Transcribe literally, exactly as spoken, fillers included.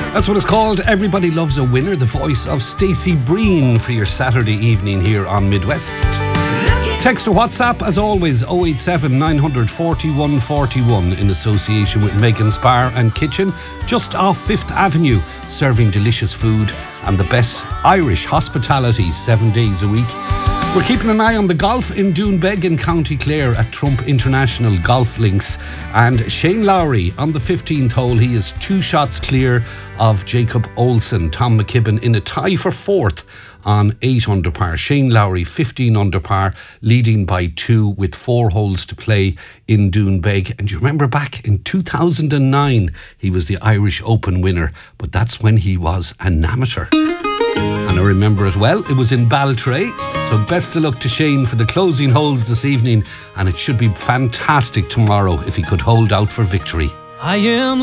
That's what it's called. Everybody Loves a Winner, the voice of Stacey Breen for your Saturday evening here on Midwest. Text or WhatsApp, as always, oh eight seven, nine four one, four one in association with Megan's Bar and Kitchen, just off Fifth Avenue, serving delicious food and the best Irish hospitality seven days a week. We're keeping an eye on the golf in Doonbeg in County Clare at Trump International Golf Links. And Shane Lowry on the fifteenth hole, he is two shots clear of Jacob Olsen. Tom McKibben in a tie for fourth on eight under par. Shane Lowry fifteen under par, leading by two with four holes to play in Doonbeg. And you remember back in two thousand nine, he was the Irish Open winner, but that's when he was an amateur. And I remember as well, it was in Baltray. So best of luck to Shane for the closing holes this evening, and it should be fantastic tomorrow if he could hold out for victory. I am